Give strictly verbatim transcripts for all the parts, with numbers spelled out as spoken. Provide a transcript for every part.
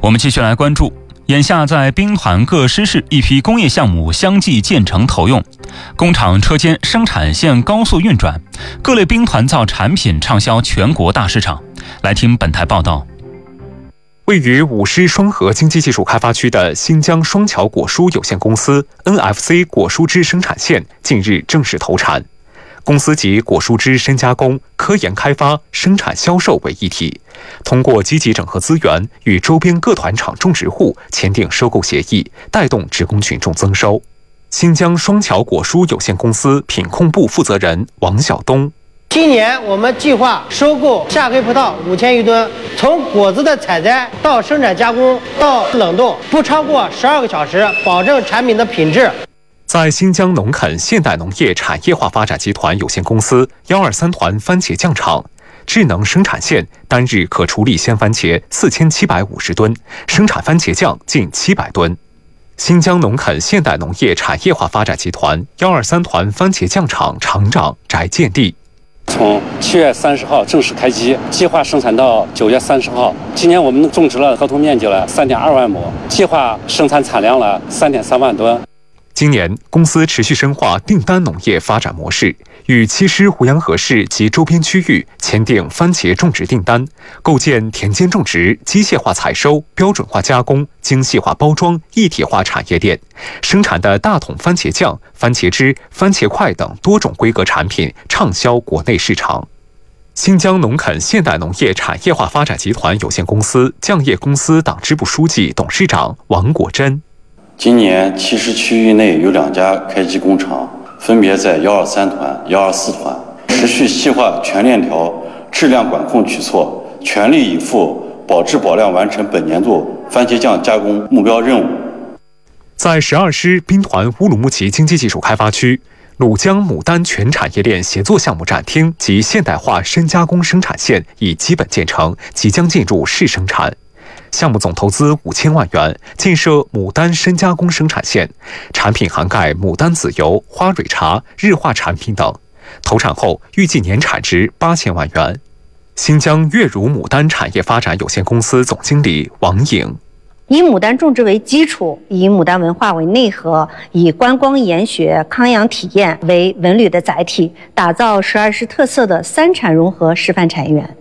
我们继续来关注，眼下在兵团各师市一批工业项目相继建成投用，工厂车间生产线高速运转，各类兵团造产品畅销全国大市场。来听本台报道。 位于五狮双河经济技术开发区的新疆双桥果蔬有限公司 N F C 果蔬汁生产线近日正式投产。公司集果蔬汁深加工、科研开发、生产销售为一体，通过积极整合资源，与周边各团厂种植户签订收购协议，带动职工群众增收。新疆双桥果蔬有限公司品控部负责人王晓东： 今年我们计划收购夏黑葡萄五千余吨，从果子的采摘到生产加工到冷冻，不超过十二个小时，保证产品的品质。 在新疆农垦现代农业产业化发展集团有限公司一二三团番茄酱厂，智能生产线单日可处理鲜番茄四千七百五十吨，生产番茄酱近七百吨。新疆农垦现代农业产业化发展集团一二三团番茄酱厂厂长翟建地： 从七月三十号正式开机，计划生产到九月三十号。今年我们种植了合同面积了三点二万亩，计划生产产量了三点三万吨。 今年，公司持续深化订单农业发展模式，与七师胡杨河市及周边区域签订番茄种植订单，构建田间种植、机械化采收、标准化加工、精细化包装一体化产业链，生产的大桶番茄酱、番茄汁、番茄块等多种规格产品畅销国内市场。新疆农垦现代农业产业化发展集团有限公司酱业公司党支部书记、董事长王国珍： 今年七师区域内有两家开机工厂，分别在一二三团、一二四团，持续细化全链条质量管控举措，全力以赴保质保量完成本年度番茄酱加工目标任务。 在十二师兵团乌鲁木齐经济技术开发区，鲁江牡丹全产业链协作项目展厅及现代化深加工生产线已基本建成，即将进入试生产。项目总投资五千万元，建设牡丹深加工生产线，产品涵盖牡丹籽油、花蕊茶、日化产品等。投产后预计年产值八千万元。新疆月如牡丹产业发展有限公司总经理王颖： 以牡丹种植为基础，以牡丹文化为内核，以观光研学、康养体验为文旅的载体，打造十二师特色的三产融合示范产业园。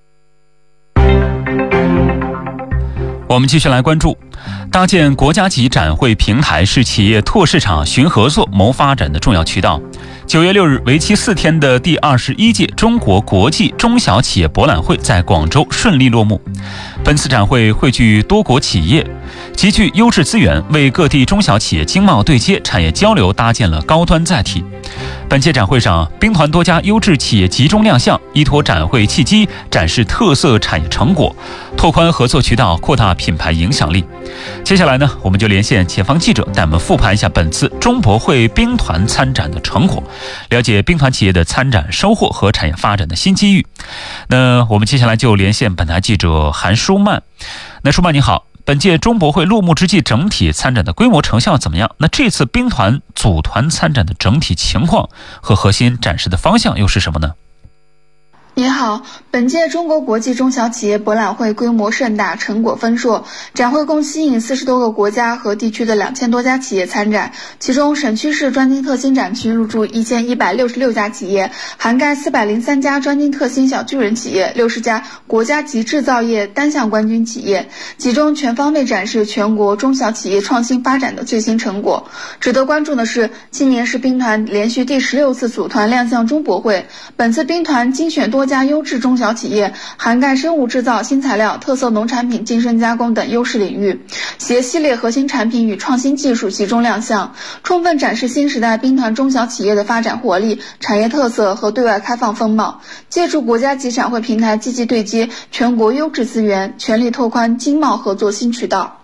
我们继续来关注，搭建国家级展会平台是企业拓市场、寻合作、谋发展的重要渠道。九月六日，为期四天的第二十一届中国国际中小企业博览会在广州顺利落幕。本次展会汇聚多国企业，集聚优质资源，为各地中小企业经贸对接、产业交流搭建了高端载体。本届展会上，兵团多家优质企业集中亮相，依托展会契机，展示特色产业成果，拓宽合作渠道，扩大品牌影响力。接下来呢，我们就连线前方记者，带我们复盘一下本次中博会兵团参展的成果，了解兵团企业的参展收获和产业发展的新机遇。那我们接下来就连线本台记者韩舒曼。那舒曼你好，本届中博会落幕之际，整体参展的规模成效怎么样？那这次兵团组团参展的整体情况和核心展示的方向又是什么呢？ 你好，本届中国国际中小企业博览会规模盛大，成果丰硕。展会共吸引四十多个国家和地区的两千多家企业参展，其中省区市专精特新展区入驻一千一百六十六家企业，涵盖四百零三家专精特新小巨人企业，六十家国家级制造业单项冠军企业，集中全方位展示全国中小企业创新发展的最新成果。值得关注的是，今年是兵团连续第十六次组团亮相中博会，本次兵团精选多家优质中小企业，涵盖生物制造、新材料、特色农产品晋升加工等优势领域，企业系列核心产品与创新技术集中亮相，充分展示新时代兵团中小企业的发展活力、产业特色和对外开放风貌。借助国家级展会平台，积极对接全国优质资源，全力拓宽经贸合作新渠道。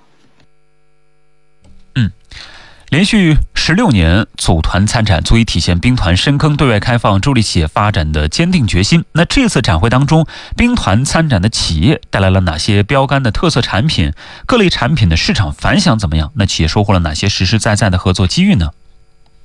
嗯。连续十六年组团参展，足以体现兵团深耕对外开放、助力企业发展的坚定决心。那这次展会当中，兵团参展的企业带来了哪些标杆的特色产品？各类产品的市场反响怎么样？那企业收获了哪些实实在在的合作机遇呢？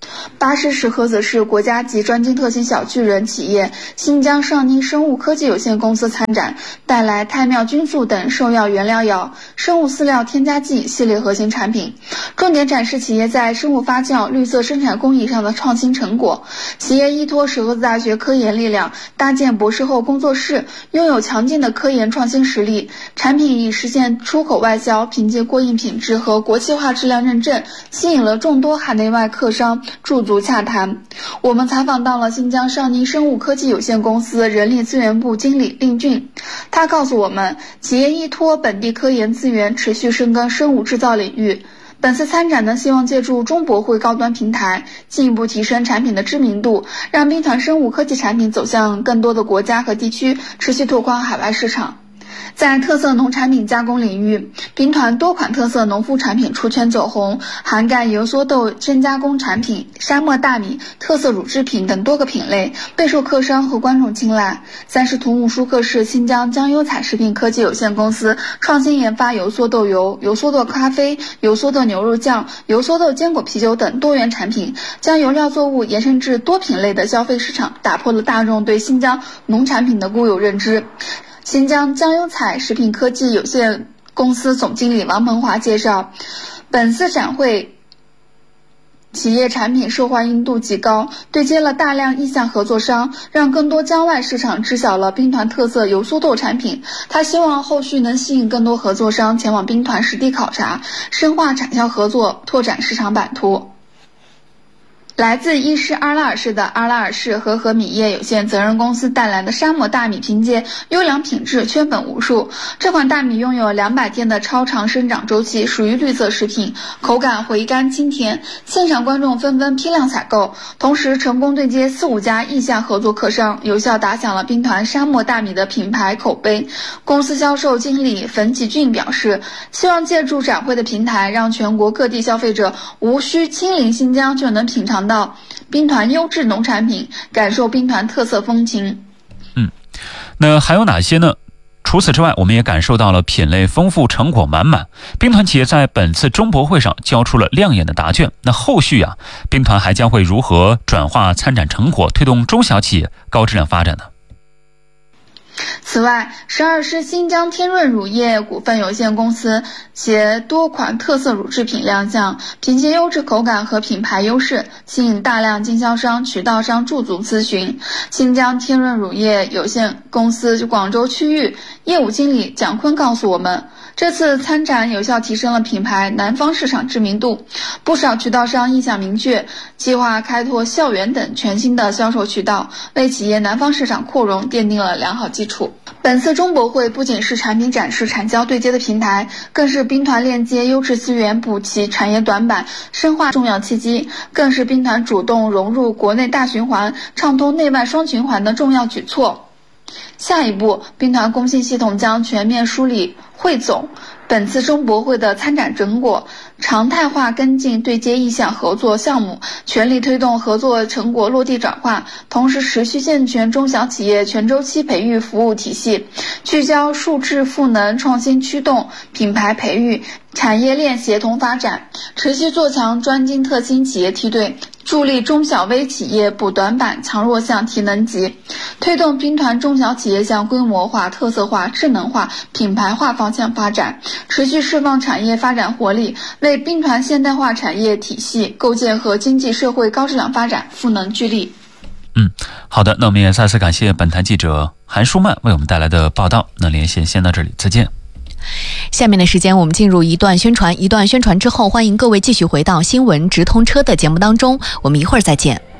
巴士石河子市国家级专精特新小巨人企业新疆上宁生物科技有限公司参展，带来泰妙菌素等兽药原料药、生物饲料添加剂系列核心产品，重点展示企业在生物发酵、绿色生产工艺上的创新成果。企业依托石河子大学科研力量，搭建博士后工作室，拥有强劲的科研创新实力，产品已实现出口外销，凭借过硬品质和国际化质量认证，吸引了众多海内外客商驻足洽谈。我们采访到了新疆上宁生物科技有限公司人力资源部经理令俊，他告诉我们，企业依托本地科研资源，持续深耕生物制造领域。本次参展呢，希望借助中博会高端平台，进一步提升产品的知名度，让兵团生物科技产品走向更多的国家和地区，持续拓宽海外市场。在特色农产品加工领域，兵团多款特色农副产品出圈走红，涵盖油缩豆深加工产品、沙漠大米、特色乳制品等多个品类，备受客商和观众青睐。三是土木舒克市新疆江优彩食品科技有限公司创新研发油缩豆油、油缩豆咖啡、油缩豆牛肉酱、油缩豆坚果啤酒等多元产品，将油料作物延伸至多品类的消费市场，打破了大众对新疆农产品的固有认知。新疆江优彩食品科技有限公司总经理王鹏华介绍，本次展会企业产品受欢迎度极高，对接了大量意向合作商，让更多疆外市场知晓了兵团特色油酥豆产品。他希望后续能吸引更多合作商前往兵团实地考察，深化产销合作，拓展市场版图。来自伊势阿拉尔市的阿拉尔市和和米业有限责任公司带来的沙漠大米，凭借优良品质圈粉无数。这款大米拥有两百天的超长生长周期，属于绿色食品，口感回甘清甜。现场观众纷纷批量采购，同时成功对接四五家意向合作客商，有效打响了兵团沙漠大米的品牌口碑。公司销售经理冯启俊表示，希望借助展会的平台，让全国各地消费者无需亲临新疆就能品尝到兵团优质农产品，感受兵团特色风情。 嗯，那还有哪些呢？除此之外，我们也感受到了品类丰富、成果满满。兵团企业在本次中博会上交出了亮眼的答卷。那后续啊，兵团还将会如何转化参展成果，推动中小企业高质量发展呢？ 此外，十二师新疆天润乳业股份有限公司携多款特色乳制品亮相，凭借优质口感和品牌优势，吸引大量经销商、渠道商驻足咨询。新疆天润乳业有限公司广州区域业务经理蒋坤告诉我们，这次参展有效提升了品牌南方市场知名度，不少渠道商意向明确，计划开拓校园等全新的销售渠道，为企业南方市场扩容奠定了良好基础。本次中博会不仅是产品展示、产销对接的平台，更是兵团链接优质资源、补齐产业短板、深化重要契机，更是兵团主动融入国内大循环、畅通内外双循环的重要举措。下一步，兵团工信系统将全面梳理汇总本次中博会的参展成果，常态化跟进对接意向合作项目，全力推动合作成果落地转化，同时持续健全中小企业全周期培育服务体系，聚焦数智赋能创新驱动、品牌培育、产业链协同发展，持续做强专精特新企业梯队，助力中小微企业补短板、强弱项、提能级，推动兵团中小企业向规模化、特色化、智能化、品牌化方向发展，持续释放产业发展活力，为兵团现代化产业体系构建和经济社会高质量发展赋能聚力。 嗯，好的，那我们也再次感谢本台记者韩舒曼为我们带来的报道。那连线先到这里，再见。 下面的时间我们进入一段宣传，一段宣传之后，欢迎各位继续回到新闻直通车的节目当中，我们一会儿再见。